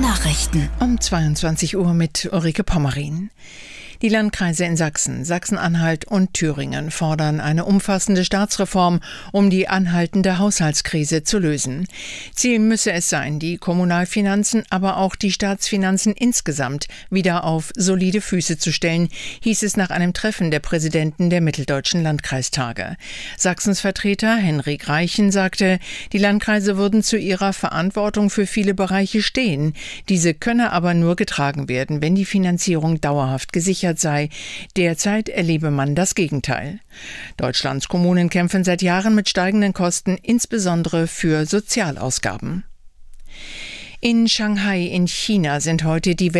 Nachrichten. Um 22 Uhr mit Ulrike Pommerin. Die Landkreise in Sachsen, Sachsen-Anhalt und Thüringen fordern eine umfassende Staatsreform, um die anhaltende Haushaltskrise zu lösen. Ziel müsse es sein, die Kommunalfinanzen, aber auch die Staatsfinanzen insgesamt wieder auf solide Füße zu stellen, hieß es nach einem Treffen der Präsidenten der mitteldeutschen Landkreistage. Sachsens Vertreter Henrik Reichen sagte, die Landkreise würden zu ihrer Verantwortung für viele Bereiche stehen. Diese könne aber nur getragen werden, wenn die Finanzierung dauerhaft gesichert sei. Derzeit erlebe man das Gegenteil. Deutschlands Kommunen kämpfen seit Jahren mit steigenden Kosten, insbesondere für Sozialausgaben. In Shanghai in China sind heute die